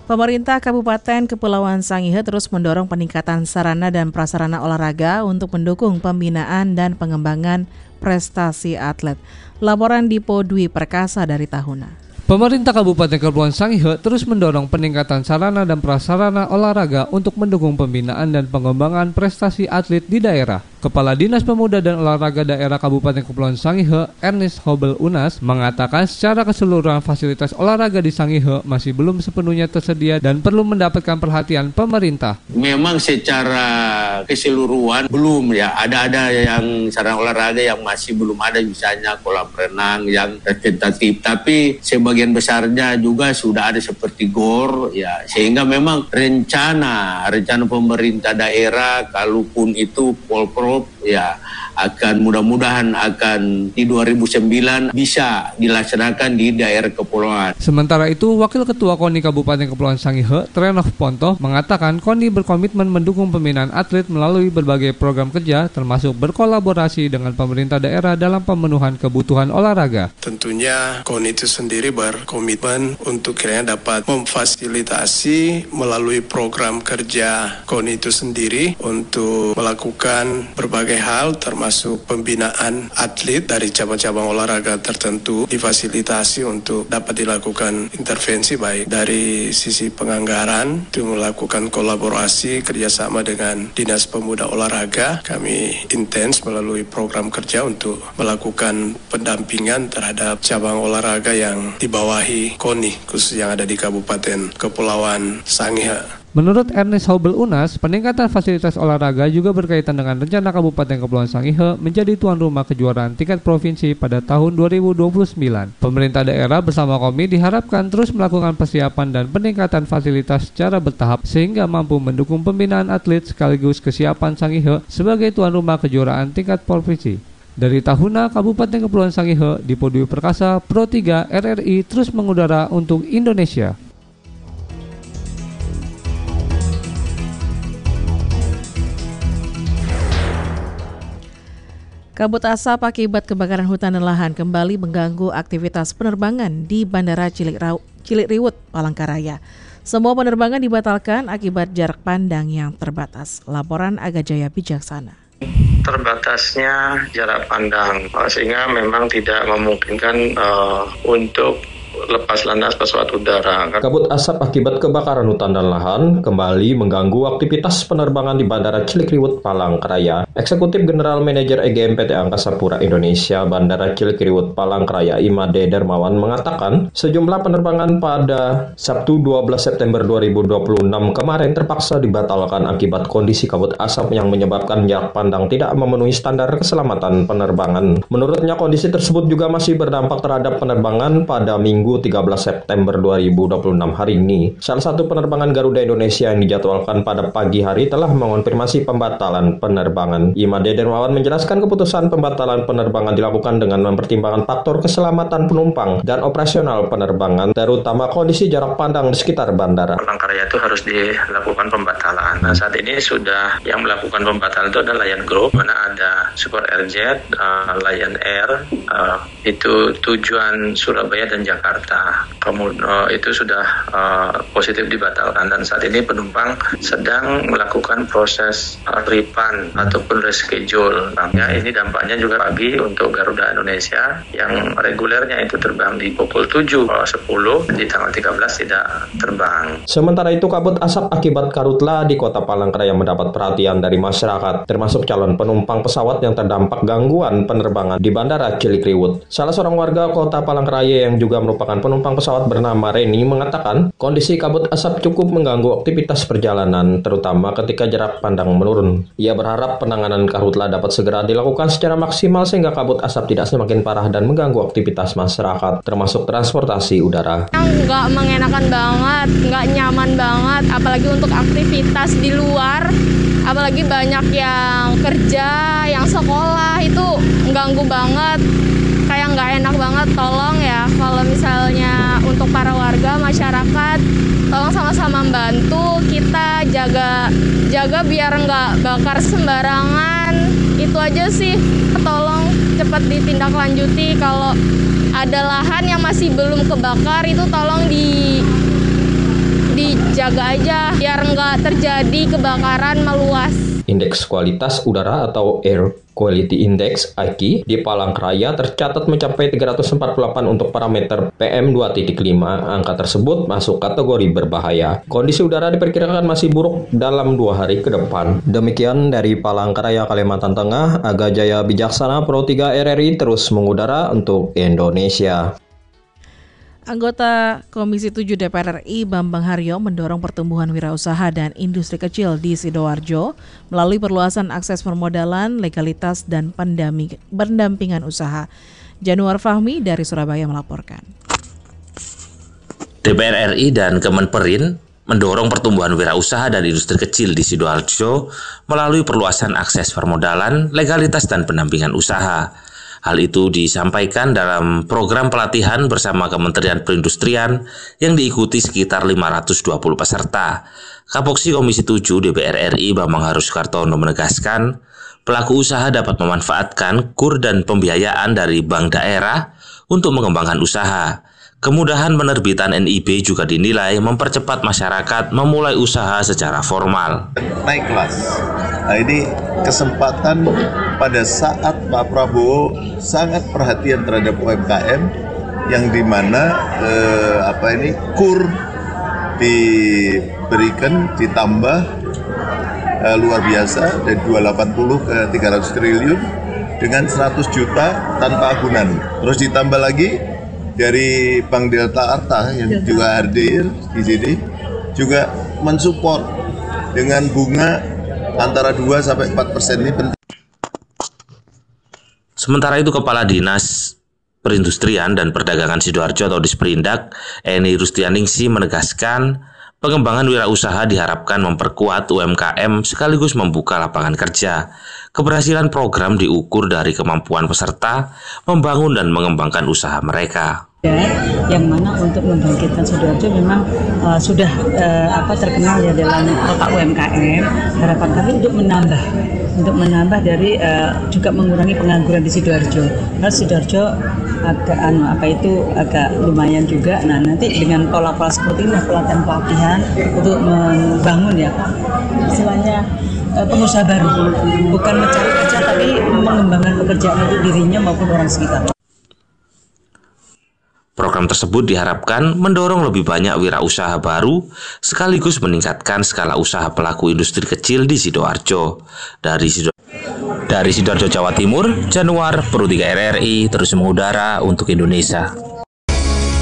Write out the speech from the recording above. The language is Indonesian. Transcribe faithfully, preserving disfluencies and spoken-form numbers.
Pemerintah Kabupaten Kepulauan Sangihe terus mendorong peningkatan sarana dan prasarana olahraga untuk mendukung pembinaan dan pengembangan prestasi atlet. Laporan Dipo Dwi Perkasa dari Tahuna. Pemerintah Kabupaten Kepulauan Sangihe terus mendorong peningkatan sarana dan prasarana olahraga untuk mendukung pembinaan dan pengembangan prestasi atlet di daerah. Kepala Dinas Pemuda dan Olahraga Daerah Kabupaten Kepulauan Sangihe, Ernest Hobel Unas, mengatakan secara keseluruhan fasilitas olahraga di Sangihe masih belum sepenuhnya tersedia dan perlu mendapatkan perhatian pemerintah. Memang secara keseluruhan belum ya, ada-ada yang sarana olahraga yang masih belum ada, misalnya kolam renang yang tentatif, tapi sebagian besarnya juga sudah ada seperti gor ya, sehingga memang rencana rencana pemerintah daerah kalaupun itu Polpro ya akan mudah-mudahan akan di dua ribu sembilan bisa dilaksanakan di daerah kepulauan. Sementara itu, Wakil Ketua KONI Kabupaten Kepulauan Sangihe, Trenov Ponto, mengatakan KONI berkomitmen mendukung pembinaan atlet melalui berbagai program kerja, termasuk berkolaborasi dengan pemerintah daerah dalam pemenuhan kebutuhan olahraga. Tentunya KONI itu sendiri berkomitmen untuk kiranya dapat memfasilitasi melalui program kerja KONI itu sendiri untuk melakukan berbagai hal, termasuk masuk pembinaan atlet dari cabang-cabang olahraga tertentu, difasilitasi untuk dapat dilakukan intervensi baik dari sisi penganggaran, itu melakukan kolaborasi kerjasama dengan Dinas Pemuda Olahraga. Kami intens melalui program kerja untuk melakukan pendampingan terhadap cabang olahraga yang dibawahi KONI, khusus yang ada di Kabupaten Kepulauan Sangihe. Menurut Ernest Hobel Unas, peningkatan fasilitas olahraga juga berkaitan dengan rencana Kabupaten Kepulauan Sangihe menjadi tuan rumah kejuaraan tingkat provinsi pada tahun dua ribu dua puluh sembilan. Pemerintah daerah bersama KONI diharapkan terus melakukan persiapan dan peningkatan fasilitas secara bertahap sehingga mampu mendukung pembinaan atlet sekaligus kesiapan Sangihe sebagai tuan rumah kejuaraan tingkat provinsi. Dari Tahuna, Kabupaten Kepulauan Sangihe, Dipo Dwi Perkasa, Pro tiga R R I terus mengudara untuk Indonesia. Kabut asap akibat kebakaran hutan dan lahan kembali mengganggu aktivitas penerbangan di Bandara Cilikriwut, Palangkaraya. Semua penerbangan dibatalkan akibat jarak pandang yang terbatas. Laporan Aga Jaya Bijaksana. Terbatasnya jarak pandang, sehingga memang tidak memungkinkan uh, untuk lepas landas pesawat udara. Kabut asap akibat kebakaran hutan dan lahan kembali mengganggu aktivitas penerbangan di Bandara Cilikriwut, Palangkaraya. Eksekutif General Manager E G M P T Angkasa Pura Indonesia Bandara Cilikriwut, Palangkaraya, Imade Dermawan mengatakan sejumlah penerbangan pada Sabtu dua belas September dua ribu dua puluh enam kemarin terpaksa dibatalkan akibat kondisi kabut asap yang menyebabkan jarak pandang tidak memenuhi standar keselamatan penerbangan. Menurutnya, kondisi tersebut juga masih berdampak terhadap penerbangan pada Minggu tiga belas September dua ribu dua puluh enam hari ini. Salah satu penerbangan Garuda Indonesia yang dijadwalkan pada pagi hari telah mengonfirmasi pembatalan penerbangan. Imade Dermawan menjelaskan keputusan pembatalan penerbangan dilakukan dengan mempertimbangkan faktor keselamatan penumpang dan operasional penerbangan, terutama kondisi jarak pandang di sekitar bandara. Palangkaraya itu harus dilakukan pembatalan. Nah, saat ini sudah yang melakukan pembatalan itu adalah Lion Group, mana ada Super Airjet, uh, Lion Air, uh, itu tujuan Surabaya dan Jakarta. Kemudian uh, itu sudah uh, positif dibatalkan dan saat ini penumpang sedang melakukan proses uh, refund ataupun reschedule. Nah, ya, ini dampaknya juga pagi untuk Garuda Indonesia yang regulernya itu terbang di pukul tujuh sepuluh, di tanggal tiga belas tidak terbang. Sementara itu, kabut asap akibat karhutla di Kota Palangkaraya mendapat perhatian dari masyarakat, termasuk calon penumpang pesawat yang terdampak gangguan penerbangan di Bandara Cilikriwut. Salah seorang warga Kota Palangkaraya yang juga merupakan penumpang pesawat bernama Reni mengatakan kondisi kabut asap cukup mengganggu aktivitas perjalanan, terutama ketika jarak pandang menurun. Ia berharap penanganan karhutla dapat segera dilakukan secara maksimal sehingga kabut asap tidak semakin parah dan mengganggu aktivitas masyarakat, termasuk transportasi udara. Nggak mengenakan banget, nggak nyaman banget, apalagi untuk aktivitas di luar, apalagi banyak yang kerja, yang sekolah, itu mengganggu banget. Kayak nggak enak banget. Tolong ya, kalau misalnya untuk para warga masyarakat, tolong sama-sama membantu kita jaga jaga biar nggak bakar sembarangan. Itu aja sih, tolong cepat ditindaklanjuti. Kalau ada lahan yang masih belum kebakar, itu tolong di di dijaga aja biar nggak terjadi kebakaran meluas. Indeks kualitas udara atau Air Quality Index I Q di Palangkaraya tercatat mencapai tiga ratus empat puluh delapan untuk parameter P M dua titik lima. Angka tersebut masuk kategori berbahaya. Kondisi udara diperkirakan masih buruk dalam dua hari ke depan. Demikian dari Palangkaraya, Kalimantan Tengah, Aga Jaya Bijaksana, Pro tiga R R I terus mengudara untuk Indonesia. Anggota Komisi tujuh D P R R I Bambang Haryo mendorong pertumbuhan wirausaha dan industri kecil di Sidoarjo melalui perluasan akses permodalan, legalitas, dan pendampingan usaha. Januar Fahmi dari Surabaya melaporkan. D P R R I dan Kemenperin mendorong pertumbuhan wirausaha dan industri kecil di Sidoarjo melalui perluasan akses permodalan, legalitas, dan pendampingan usaha. Hal itu disampaikan dalam program pelatihan bersama Kementerian Perindustrian yang diikuti sekitar lima ratus dua puluh peserta. Kapoksi Komisi tujuh D P R R I Bambang Haryo Sukartono menegaskan, pelaku usaha dapat memanfaatkan kur dan pembiayaan dari bank daerah untuk mengembangkan usaha. Kemudahan penerbitan N I B juga dinilai mempercepat masyarakat memulai usaha secara formal. Naik kelas. Nah, ini kesempatan pada saat Pak Prabowo sangat perhatian terhadap U M K M yang dimana eh, apa ini kur diberikan ditambah eh, luar biasa dari dua ratus delapan puluh ke tiga ratus triliun dengan seratus juta tanpa agunan. Terus ditambah lagi dari Bank Delta Arta yang juga hadir di sini juga mensupport dengan bunga antara dua sampai empat persen ini penting. Sementara itu, Kepala Dinas Perindustrian dan Perdagangan Sidoarjo atau Disperindak, Eni Rustianingsi menegaskan, pengembangan wirausaha diharapkan memperkuat U M K M sekaligus membuka lapangan kerja. Keberhasilan program diukur dari kemampuan peserta membangun dan mengembangkan usaha mereka. Yang mana untuk membangkitkan Sidoarjo memang uh, sudah uh, apa terkenal ya dalam kota U M K M. Harapan kami untuk menambah, untuk menambah dari uh, juga mengurangi pengangguran di Sidoarjo. Karena Sidoarjo agak anu apa itu agak lumayan juga. Nah nanti dengan pola-pola seperti ini pelatihan pelatihan untuk membangun ya, istilahnya uh, pengusaha baru, bukan mencari kerja tapi mengembangkan pekerjaan untuk dirinya maupun orang sekitar. Program tersebut diharapkan mendorong lebih banyak wirausaha baru sekaligus meningkatkan skala usaha pelaku industri kecil di Sidoarjo. Dari Sidoarjo, dari Sidoarjo Jawa Timur, Januar, Pro tiga R R I terus mengudara untuk Indonesia.